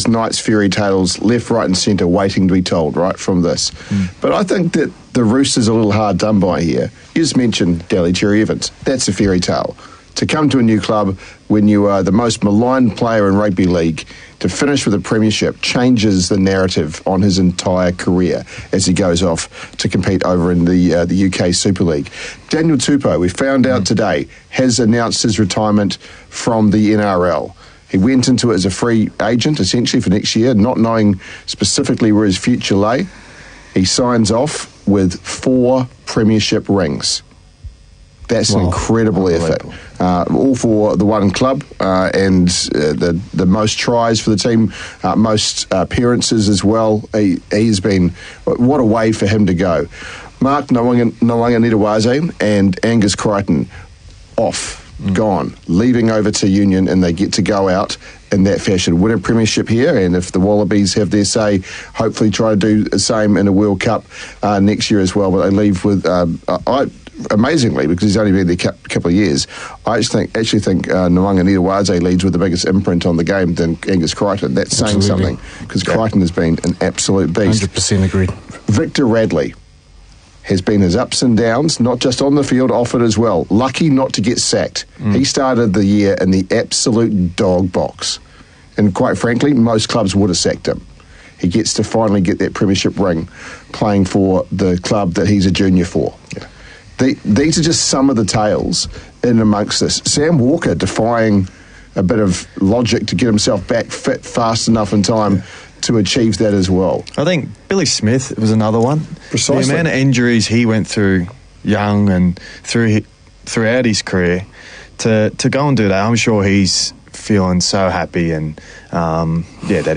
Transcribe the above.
there's Knights fairy tales left, right and centre waiting to be told, right, from this. But I think that the Roosters are a little hard done by here. You just mentioned Daly Cherry Evans. That's a fairy tale. To come to a new club when you are the most maligned player in rugby league, to finish with a premiership changes the narrative on his entire career as he goes off to compete over in the UK Super League. Daniel Tupou, we found out today, has announced his retirement from the NRL. He went into it as a free agent, essentially, for next year, not knowing specifically where his future lay. He signs off with 4 premiership rings. That's an incredible effort. All for the one club, and the most tries for the team, most appearances as well. He's been, what a way for him to go. Mark Nawaqanitawase and Angus Crichton off, gone, leaving over to Union, and they get to go out in that fashion, win a premiership here, and if the Wallabies have their say, hopefully try to do the same in a World Cup next year as well. But they leave with, amazingly, because he's only been there a couple of years, I actually think Nawaqanitawase leads with the biggest imprint on the game than Angus Crichton. That's saying something, because Crichton has been an absolute beast. 100% agreed. Victor Radley has been his ups and downs, not just on the field, off it as well. Lucky not to get sacked. He started the year in the absolute dog box. And quite frankly, most clubs would have sacked him. He gets to finally get that premiership ring playing for the club that he's a junior for. Yeah. These are just some of the tales in amongst this. Sam Walker defying a bit of logic to get himself back fit fast enough in time to achieve that as well. I think Billy Smith was another one. Precisely. The amount of injuries he went through young and throughout his career, to go and do that, I'm sure he's feeling so happy and that